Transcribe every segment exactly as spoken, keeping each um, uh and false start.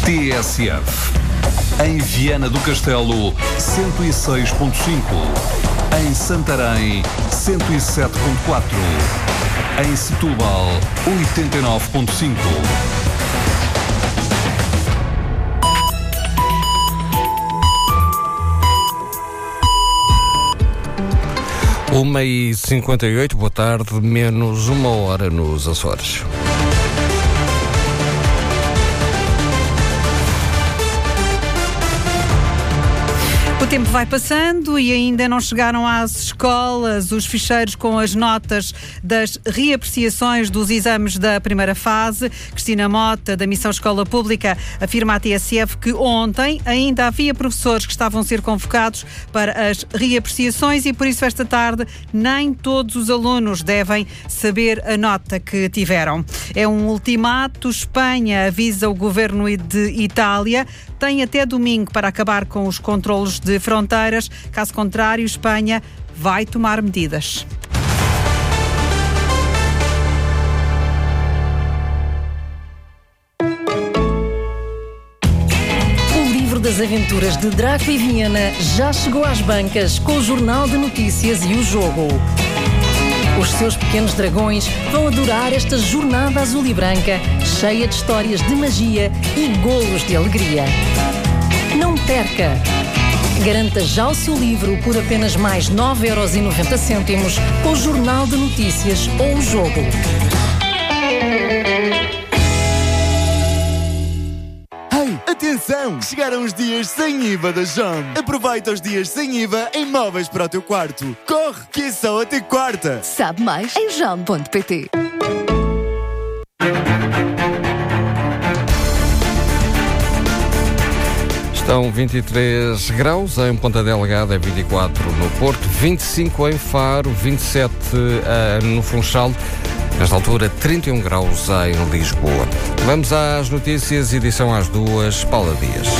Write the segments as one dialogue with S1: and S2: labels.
S1: T S F. Em Viana do Castelo, cento e seis ponto cinco. Em Santarém, cento e sete ponto quatro. Em Setúbal, oitenta e nove ponto cinco.
S2: uma e cinquenta e oito, boa tarde, menos uma hora nos Açores.
S3: O tempo vai passando e ainda não chegaram às escolas os ficheiros com as notas das reapreciações dos exames da primeira fase. Cristina Mota, da Missão Escola Pública, afirma à T S F que ontem ainda havia professores que estavam a ser convocados para as reapreciações e por isso esta tarde nem todos os alunos devem saber a nota que tiveram. É um ultimato. Espanha avisa o governo de Itália. Tem até domingo para acabar com os controlos de fronteiras. Caso contrário, Espanha vai tomar medidas.
S4: O livro das aventuras de Draco e Viana já chegou às bancas com o Jornal de Notícias e o Jogo. Os seus pequenos dragões vão adorar esta jornada azul e branca, cheia de histórias de magia e golos de alegria. Não perca! Garanta já o seu livro por apenas mais nove euros e noventa cêntimos com o Jornal de Notícias ou o Jogo.
S5: Atenção! Chegaram os dias sem I V A da Jom. Aproveita os dias sem I V A em móveis para o teu quarto. Corre, que é só até quarta.
S6: Sabe mais em jom ponto pt.
S2: Estão vinte e três graus em Ponta Delgada, é vinte e quatro no Porto, vinte e cinco em Faro, vinte e sete uh, no Funchal. Nesta altura, trinta e um graus em Lisboa. Vamos às notícias, edição às duas, Paula Dias.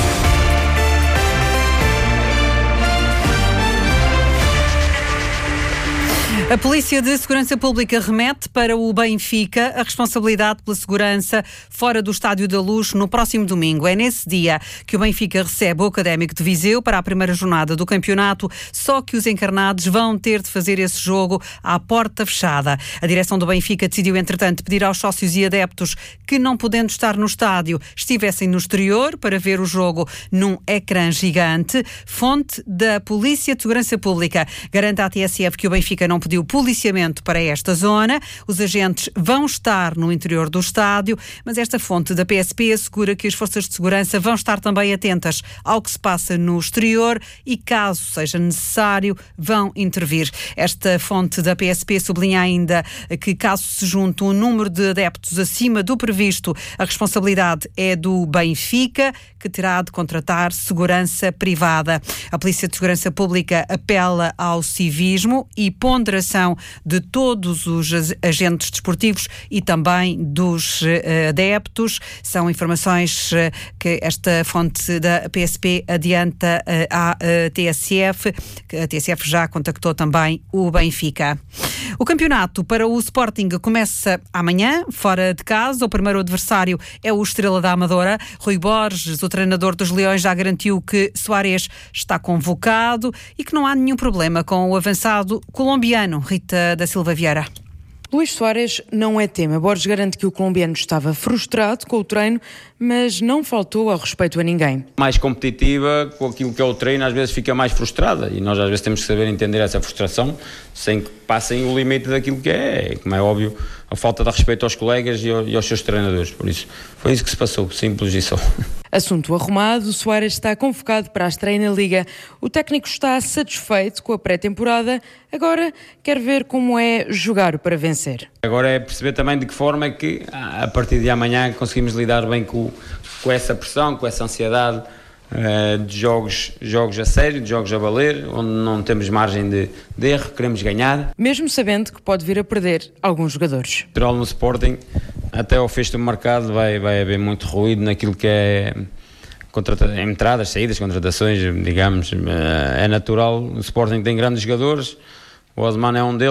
S3: A Polícia de Segurança Pública remete para o Benfica a responsabilidade pela segurança fora do Estádio da Luz no próximo domingo. É nesse dia que o Benfica recebe o Académico de Viseu para a primeira jornada do campeonato, só que os encarnados vão ter de fazer esse jogo à porta fechada. A direção do Benfica decidiu, entretanto, pedir aos sócios e adeptos que, não podendo estar no estádio, estivessem no exterior para ver o jogo num ecrã gigante. Fonte da Polícia de Segurança Pública garante à T S F que o Benfica não pediu policiamento para esta zona. Os agentes vão estar no interior do estádio, mas esta fonte da P S P assegura que as forças de segurança vão estar também atentas ao que se passa no exterior e, caso seja necessário, vão intervir. Esta fonte da P S P sublinha ainda que, caso se junte um número de adeptos acima do previsto, a responsabilidade é do Benfica, que terá de contratar segurança privada. A Polícia de Segurança Pública apela ao civismo e ponderação de todos os agentes desportivos e também dos uh, adeptos. São informações uh, que esta fonte da P S P adianta uh, à uh, T S F, que a T S F já contactou também o Benfica. O campeonato para o Sporting começa amanhã, fora de casa. O primeiro adversário é o Estrela da Amadora. Rui Borges, o treinador dos Leões, já garantiu que Soares está convocado e que não há nenhum problema com o avançado colombiano. Rita da Silva Vieira.
S7: Luís Soares não é tema. Borges garante que o colombiano estava frustrado com o treino, mas não faltou ao respeito a ninguém.
S8: Mais competitiva, com aquilo que é o treino, às vezes fica mais frustrada e nós às vezes temos que saber entender essa frustração sem que passem o limite daquilo que é, como é óbvio, a falta de respeito aos colegas e aos seus treinadores. Por isso, foi isso que se passou, simples e só.
S7: Assunto arrumado, Soares está convocado para a estreia na Liga. O técnico está satisfeito com a pré-temporada, agora quer ver como é jogar para vencer.
S8: Agora é perceber também de que forma é que, a partir de amanhã, conseguimos lidar bem com, com essa pressão, com essa ansiedade uh, de jogos, jogos a sério, de jogos a valer, onde não temos margem de, de erro, queremos ganhar.
S7: Mesmo sabendo que pode vir a perder alguns jogadores.
S8: No Sporting, até ao fecho do mercado, vai, vai haver muito ruído naquilo que é contrata- entradas, saídas, contratações, digamos. É natural, o Sporting tem grandes jogadores, o Osman é um deles,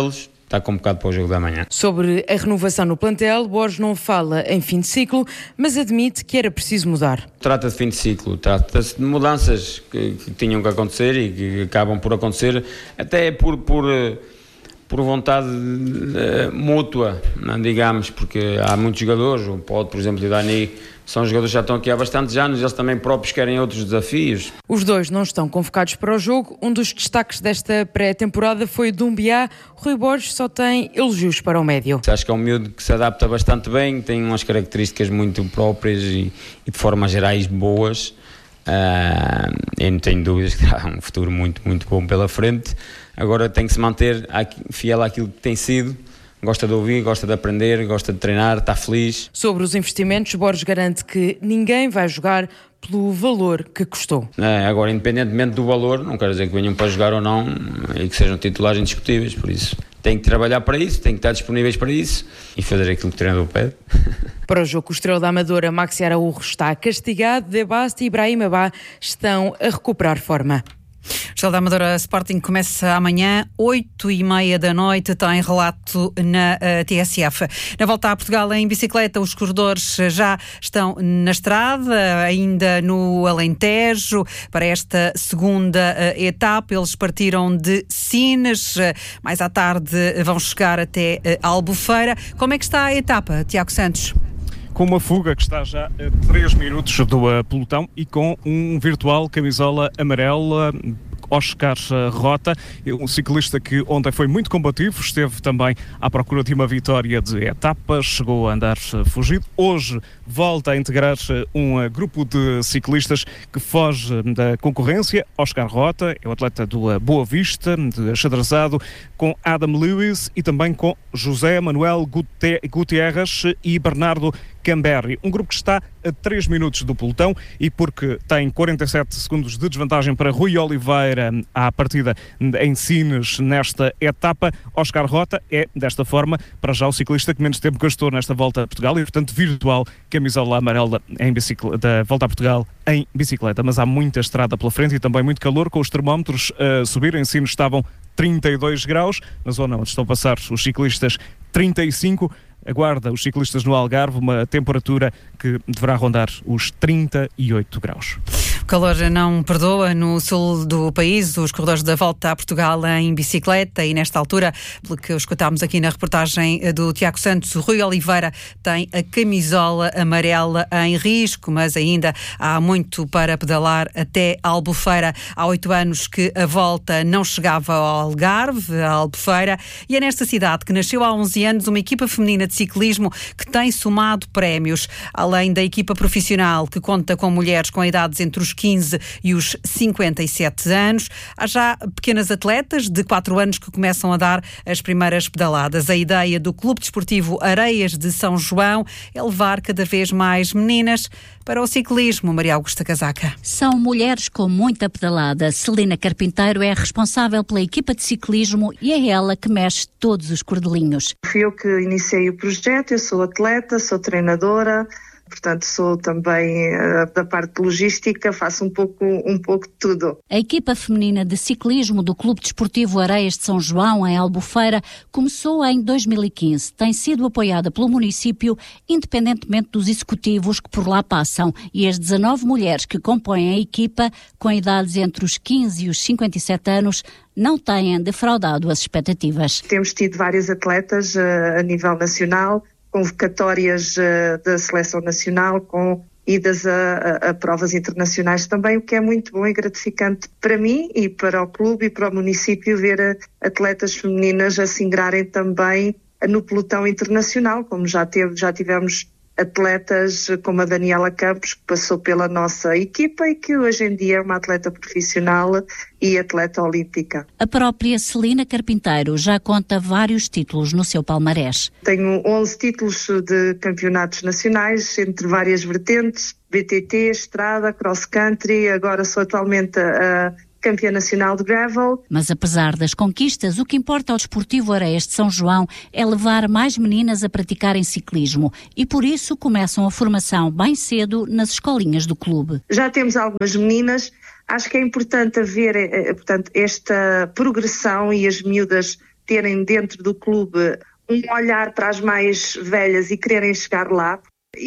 S8: está convocado para o jogo da manhã.
S7: Sobre a renovação no plantel, Borges não fala em fim de ciclo, mas admite que era preciso mudar.
S8: Trata-se de fim de ciclo, trata-se de mudanças que, que tinham que acontecer e que acabam por acontecer, até por, por, por vontade uh, mútua, não, digamos, porque há muitos jogadores, o Pode, por exemplo, e o Dani, são jogadores que já estão aqui há bastantes anos, eles também próprios querem outros desafios.
S7: Os dois não estão convocados para o jogo. Um dos destaques desta pré-temporada foi Dumbiá. Rui Borges só tem elogios para o médio.
S8: Acho que é um miúdo que se adapta bastante bem, tem umas características muito próprias e, e de formas gerais boas. Uh, eu não tenho dúvidas que terá um futuro muito, muito bom pela frente. Agora tem que se manter fiel àquilo que tem sido. Gosta de ouvir, gosta de aprender, gosta de treinar, está feliz.
S7: Sobre os investimentos, Borges garante que ninguém vai jogar pelo valor que custou.
S8: É, agora, independentemente do valor, não quero dizer que venham para jogar ou não e que sejam titulares indiscutíveis, por isso tem que trabalhar para isso, tem que estar disponíveis para isso e fazer aquilo que o treinador pede.
S7: Para o jogo com o Estrela da Amadora, Maxi Araújo está castigado, De Bast e Ibrahim Abá estão a recuperar forma.
S3: Estrela da Amadora Sporting começa amanhã, oito e meia da noite, tem relato na uh, T S F. Na volta a Portugal em bicicleta, os corredores já estão na estrada, ainda no Alentejo, para esta segunda uh, etapa. Eles partiram de Sines, uh, mais à tarde vão chegar até uh, Albufeira. Como é que está a etapa, Tiago Santos?
S9: Com uma fuga que está já a três minutos do uh, pelotão e com um virtual camisola amarela, Oscar Rota, um ciclista que ontem foi muito combativo, esteve também à procura de uma vitória de etapa, chegou a andar fugido. Hoje volta a integrar um grupo de ciclistas que foge da concorrência. Oscar Rota é o atleta do Boa Vista, de xadrezado, com Adam Lewis e também com José Manuel Gutierrez e Bernardo Camberri. Um grupo que está a três minutos do pelotão e porque tem quarenta e sete segundos de desvantagem para Rui Oliveira à partida em Sines nesta etapa. Oscar Rota é, desta forma, para já o ciclista que menos tempo gastou nesta volta a Portugal e, portanto, virtual camisola amarela em bicicleta, da volta a Portugal em bicicleta. Mas há muita estrada pela frente e também muito calor, com os termómetros a subir. Em Sines estavam trinta e dois graus, na zona onde estão a passar os ciclistas trinta e cinco. Aguarda os ciclistas no Algarve uma temperatura que deverá rondar os trinta e oito graus.
S3: O calor não perdoa no sul do país, os corredores da volta a Portugal em bicicleta e nesta altura, pelo que escutámos aqui na reportagem do Tiago Santos, o Rui Oliveira tem a camisola amarela em risco, mas ainda há muito para pedalar até Albufeira. Há oito anos que a volta não chegava ao Algarve, a Albufeira, e é nesta cidade que nasceu há onze anos uma equipa feminina de ciclismo que tem somado prémios. Além da equipa profissional, que conta com mulheres com idades entre os quinze e os cinquenta e sete anos, há já pequenas atletas de quatro anos que começam a dar as primeiras pedaladas. A ideia do Clube Desportivo Areias de São João é levar cada vez mais meninas para o ciclismo. Maria Augusta Casaca.
S10: São mulheres com muita pedalada. Celina Carpinteiro é responsável pela equipa de ciclismo e é ela que mexe todos os cordelinhos.
S11: Fui eu que iniciei o projeto, eu sou atleta, sou treinadora, portanto sou também uh, da parte logística, faço um pouco, um pouco de tudo.
S10: A equipa feminina de ciclismo do Clube Desportivo Areias de São João, em Albufeira, começou em dois mil e quinze. Tem sido apoiada pelo município, independentemente dos executivos que por lá passam. E as dezanove mulheres que compõem a equipa, com idades entre os quinze e os cinquenta e sete anos, não têm defraudado as expectativas.
S11: Temos tido vários atletas uh, a nível nacional, convocatórias uh, da seleção nacional, com idas a, a, a provas internacionais também, o que é muito bom e gratificante para mim e para o clube e para o município ver uh, atletas femininas a se ingrarem também uh, no pelotão internacional, como já, teve, já tivemos atletas como a Daniela Campos, que passou pela nossa equipa e que hoje em dia é uma atleta profissional e atleta olímpica.
S10: A própria Celina Carpinteiro já conta vários títulos no seu palmarés.
S11: Tenho onze títulos de campeonatos nacionais, entre várias vertentes, B T T, estrada, cross country, agora sou atualmente a campeã nacional de gravel.
S10: Mas apesar das conquistas, o que importa ao Desportivo Areias de São João é levar mais meninas a praticarem ciclismo e por isso começam a formação bem cedo nas escolinhas do clube.
S11: Já temos algumas meninas, acho que é importante haver, portanto, esta progressão e as miúdas terem dentro do clube um olhar para as mais velhas e quererem chegar lá.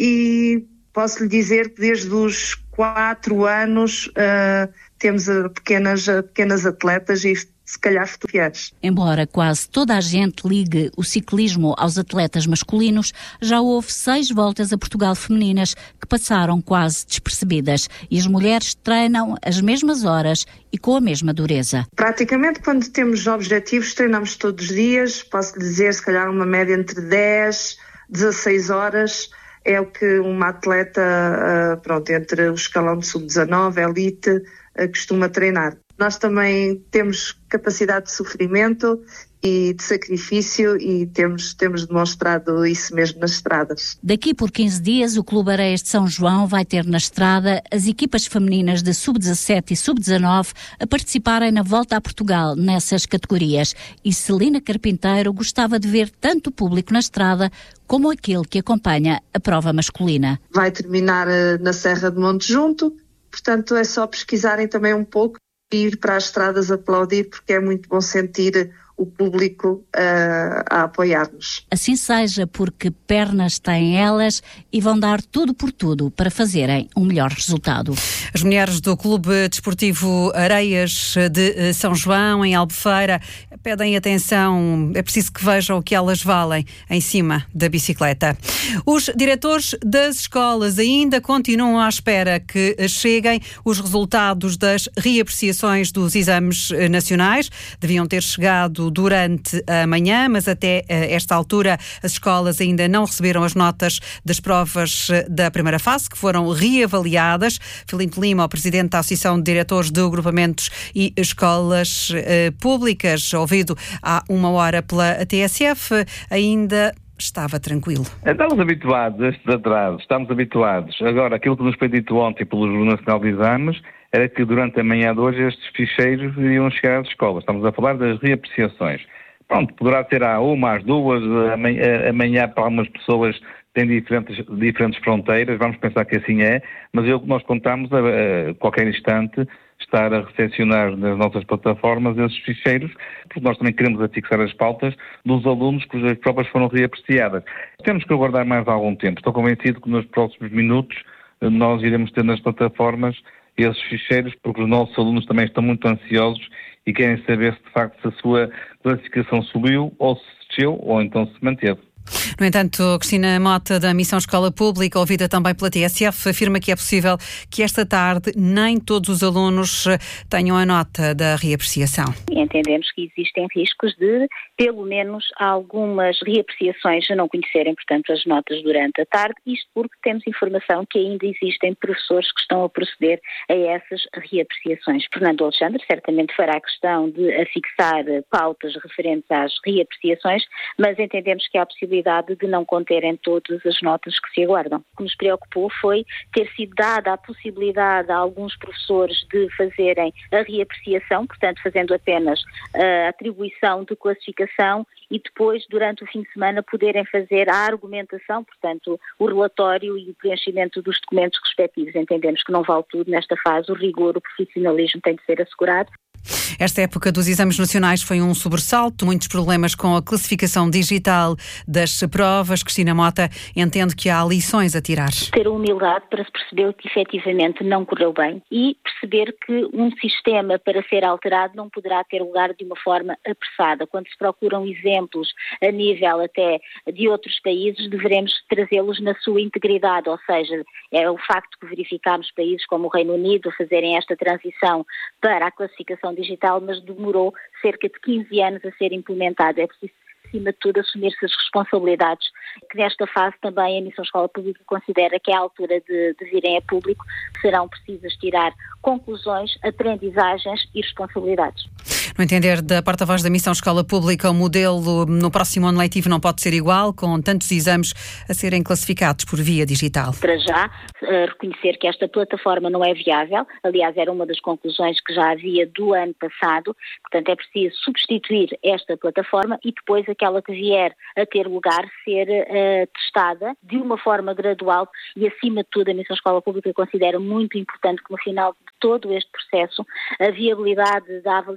S11: E posso lhe dizer que desde os quatro anos uh, temos uh, pequenas, uh, pequenas atletas e se calhar futuras.
S10: Embora quase toda a gente ligue o ciclismo aos atletas masculinos, já houve seis voltas a Portugal femininas que passaram quase despercebidas e as mulheres treinam as mesmas horas e com a mesma dureza.
S11: Praticamente quando temos objetivos treinamos todos os dias, posso dizer se calhar uma média entre dez, dezasseis horas. É o que uma atleta, pronto, entre o escalão de sub dezanove, elite, costuma treinar. Nós também temos capacidade de sofrimento e de sacrifício e temos, temos demonstrado isso mesmo nas estradas.
S10: Daqui por quinze dias, o Clube Areias de São João vai ter na estrada as equipas femininas de sub dezassete e sub dezanove a participarem na Volta a Portugal nessas categorias. E Celina Carpinteiro gostava de ver tanto o público na estrada como aquele que acompanha a prova masculina.
S11: Vai terminar na Serra de Monte Junto, portanto é só pesquisarem também um pouco e ir para as estradas aplaudir, porque é muito bom sentir o público uh, a apoiar-nos.
S10: Assim seja, porque pernas têm elas e vão dar tudo por tudo para fazerem um melhor resultado.
S3: As mulheres do Clube Desportivo Areias de São João, em Albufeira, pedem atenção, é preciso que vejam o que elas valem em cima da bicicleta. Os diretores das escolas ainda continuam à espera que cheguem os resultados das reapreciações dos exames nacionais. Deviam ter chegado durante a manhã, mas até esta altura as escolas ainda não receberam as notas das provas da primeira fase, que foram reavaliadas. Filinto Lima, o presidente da Associação de Diretores de Agrupamentos e Escolas eh, Públicas, ouvido há uma hora pela T S F, ainda estava tranquilo.
S12: Estamos habituados a estes atrasos, estamos habituados. Agora, aquilo que nos foi dito ontem pelo Júri Nacional de Exames era que durante a manhã de hoje estes ficheiros iriam chegar às escolas. Estamos a falar das reapreciações. Pronto, poderá ser à uma, às duas, amanhã, amanhã para algumas pessoas têm diferentes, diferentes fronteiras, vamos pensar que assim é, mas é o que nós contamos a, a qualquer instante estar a recepcionar nas nossas plataformas esses ficheiros, porque nós também queremos afixar as pautas dos alunos cujas provas foram reapreciadas. Temos que aguardar mais algum tempo. Estou convencido que nos próximos minutos nós iremos ter nas plataformas esses ficheiros, porque os nossos alunos também estão muito ansiosos e querem saber se de facto se a sua classificação subiu ou se desceu ou então se manteve.
S3: No entanto, Cristina Mota, da Missão Escola Pública, ouvida também pela T S F, afirma que é possível que esta tarde nem todos os alunos tenham a nota da reapreciação.
S13: Entendemos que existem riscos de, pelo menos, algumas reapreciações a não conhecerem, portanto, as notas durante a tarde, isto porque temos informação que ainda existem professores que estão a proceder a essas reapreciações. Fernando Alexandre certamente fará questão de afixar pautas referentes às reapreciações, mas entendemos que há a possibilidade de não conterem todas as notas que se aguardam. O que nos preocupou foi ter sido dada a possibilidade a alguns professores de fazerem a reapreciação, portanto fazendo apenas a atribuição de classificação e depois, durante o fim de semana, poderem fazer a argumentação, portanto o relatório e o preenchimento dos documentos respectivos. Entendemos que não vale tudo nesta fase, o rigor, o profissionalismo tem de ser assegurado.
S3: Esta época dos exames nacionais foi um sobressalto, muitos problemas com a classificação digital das provas. Cristina Mota entende que há lições a tirar.
S13: Ter a humildade para se perceber que efetivamente não correu bem e perceber que um sistema para ser alterado não poderá ter lugar de uma forma apressada. Quando se procuram exemplos a nível até de outros países, deveremos trazê-los na sua integridade, ou seja, é o facto que verificámos países como o Reino Unido a fazerem esta transição para a classificação digital, mas demorou cerca de quinze anos a ser implementado. É preciso, acima de tudo, assumir-se as responsabilidades, que nesta fase também a Missão Escola Pública considera que é a altura de, de virem a público, serão precisas tirar conclusões, aprendizagens e responsabilidades.
S3: No entender da porta-voz da Missão Escola Pública, o modelo no próximo ano letivo não pode ser igual, com tantos exames a serem classificados por via digital.
S13: Para já, reconhecer que esta plataforma não é viável, aliás, era uma das conclusões que já havia do ano passado, portanto é preciso substituir esta plataforma e depois aquela que vier a ter lugar ser uh, testada de uma forma gradual e, acima de tudo, a Missão Escola Pública considera muito importante que no final de todo este processo a viabilidade da avaliação externa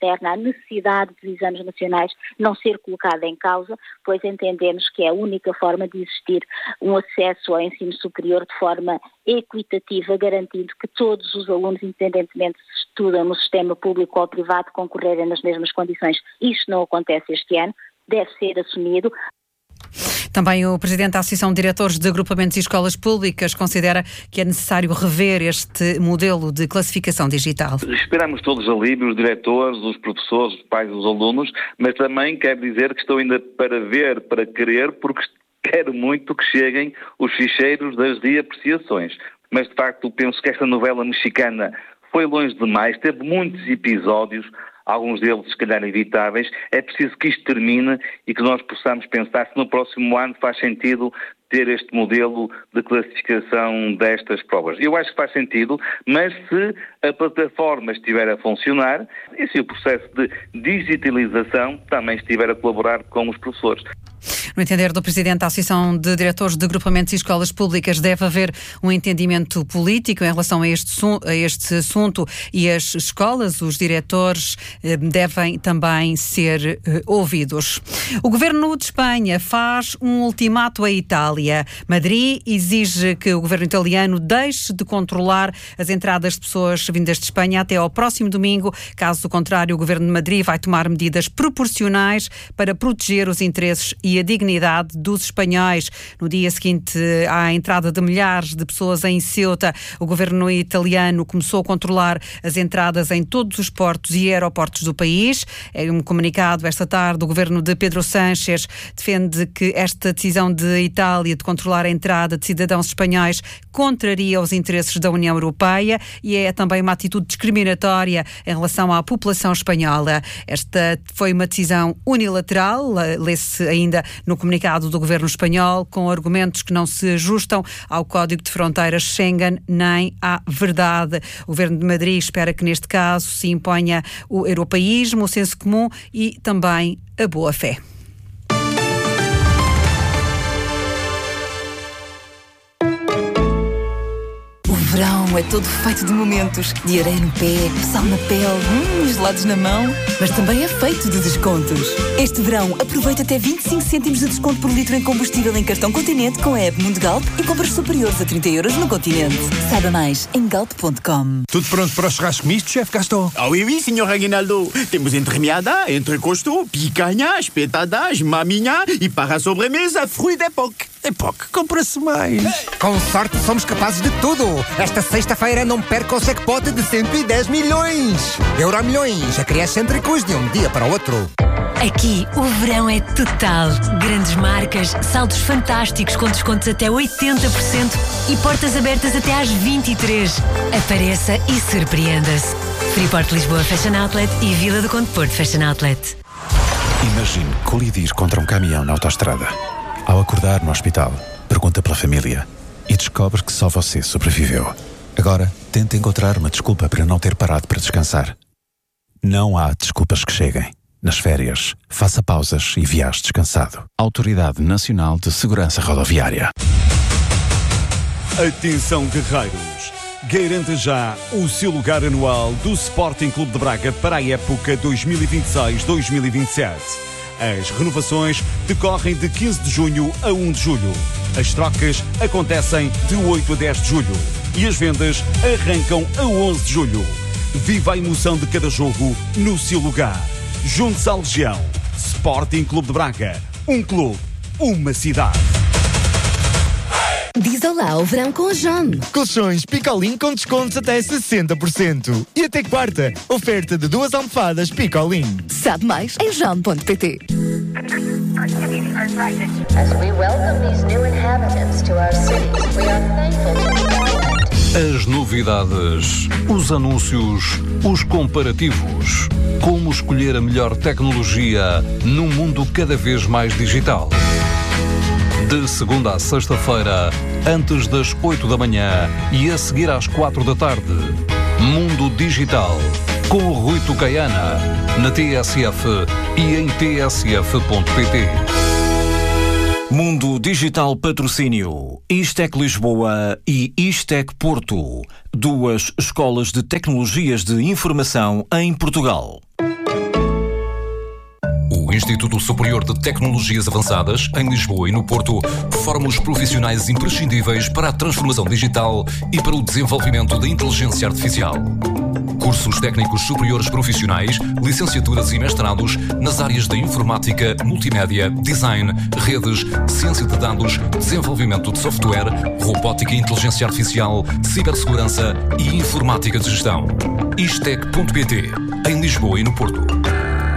S13: interna, a necessidade dos exames nacionais não ser colocada em causa, pois entendemos que é a única forma de existir um acesso ao ensino superior de forma equitativa, garantindo que todos os alunos, independentemente se estudam no sistema público ou privado, concorrerem nas mesmas condições. Isto não acontece este ano, deve ser assumido.
S3: Também o Presidente da Associação de Diretores de Agrupamentos e Escolas Públicas considera que é necessário rever este modelo de classificação digital.
S12: Esperamos todos alívio, os diretores, os professores, os pais dos alunos, mas também quero dizer que estou ainda para ver, para querer, porque quero muito que cheguem os ficheiros das reapreciações. Mas, de facto, penso que esta novela mexicana foi longe demais, teve muitos episódios, alguns deles se calhar evitáveis. É preciso que isto termine e que nós possamos pensar se no próximo ano faz sentido ter este modelo de classificação destas provas. Eu acho que faz sentido, mas se a plataforma estiver a funcionar e se o processo de digitalização também estiver a colaborar com os professores.
S3: No entender do Presidente da Associação de Diretores de Agrupamentos e Escolas Públicas, deve haver um entendimento político em relação a este, a este assunto e as escolas, os diretores, devem também ser ouvidos. O Governo de Espanha faz um ultimato à Itália. Madrid exige que o Governo italiano deixe de controlar as entradas de pessoas vindas de Espanha até ao próximo domingo. Caso contrário, o Governo de Madrid vai tomar medidas proporcionais para proteger os interesses e a dignidade dos espanhóis. No dia seguinte à entrada de milhares de pessoas em Ceuta, o governo italiano começou a controlar as entradas em todos os portos e aeroportos do país. Em um comunicado esta tarde, o governo de Pedro Sánchez defende que esta decisão de Itália de controlar a entrada de cidadãos espanhóis contraria os interesses da União Europeia e é também uma atitude discriminatória em relação à população espanhola. Esta foi uma decisão unilateral, lê-se ainda no comunicado do governo espanhol, com argumentos que não se ajustam ao Código de Fronteiras Schengen nem à verdade. O governo de Madrid espera que neste caso se imponha o europeísmo, o senso comum e também a boa-fé.
S14: O verão é todo feito de momentos, de areia no pé, sal na pele, hum, gelados na mão, mas também é feito de descontos. Este verão aproveita até vinte e cinco cêntimos de desconto por litro em combustível em cartão Continente com a app Mundo Galp e compras superiores a trinta euros no Continente. Saiba mais em galp ponto com.
S15: Tudo pronto para o churrasco misto, chefe Gaston?
S16: Ah oui, oui, senhor Aguinaldo. Temos entremeada, entrecosto, picanha, espetadas, maminha e para a sobremesa, fruit d'époque.
S15: Époque, compra-se mais. Com sorte somos capazes de tudo. Esta sexta-feira não perca o jackpot de cento e dez milhões. Euro milhões, acresce entre cus de um dia para o outro.
S17: Aqui o verão é total. Grandes marcas, saldos fantásticos com descontos até oitenta por cento e portas abertas até às vinte e três. Apareça e surpreenda-se. Freeport Lisboa Fashion Outlet e Vila do Conde Porto Fashion Outlet.
S18: Imagine colidir contra um caminhão na autoestrada. Ao acordar no hospital, pergunta pela família e descobre que só você sobreviveu. Agora, tente encontrar uma desculpa para não ter parado para descansar. Não há desculpas que cheguem. Nas férias, faça pausas e viaje descansado. Autoridade Nacional de Segurança Rodoviária.
S19: Atenção, guerreiros! Garanta já o seu lugar anual do Sporting Clube de Braga para a época dois mil e vinte e seis dois mil e vinte e sete. As renovações decorrem de quinze de junho a um de julho. As trocas acontecem de oito a dez de julho. E as vendas arrancam a onze de julho. Viva a emoção de cada jogo no seu lugar. Junte-se à Legião. Sporting Clube de Braga. Um clube, uma cidade.
S20: Diz olá ao verão com a John.
S5: Colchões Picolin com descontos até sessenta por cento. E até quarta, oferta de duas almofadas Picolin.
S20: Sabe mais em john ponto pt.
S21: As we welcome these new inhabitants to our cities, we are thankful to
S1: As novidades, os anúncios, os comparativos. Como escolher a melhor tecnologia num mundo cada vez mais digital. De segunda a sexta-feira, antes das oito da manhã e a seguir às quatro da tarde. Mundo Digital, com o Rui Tucaiana, na T S F e em t s f ponto p t.
S22: Mundo Digital Patrocínio, Istec Lisboa e Istec Porto, duas escolas de tecnologias de informação em Portugal.
S1: O Instituto Superior de Tecnologias Avançadas, em Lisboa e no Porto, forma os profissionais imprescindíveis para a transformação digital e para o desenvolvimento da inteligência artificial. Cursos técnicos superiores profissionais, licenciaturas e mestrados nas áreas da informática, multimédia, design, redes, ciência de dados, desenvolvimento de software, robótica e inteligência artificial, cibersegurança e informática de gestão. Istec ponto pt, em Lisboa e no Porto.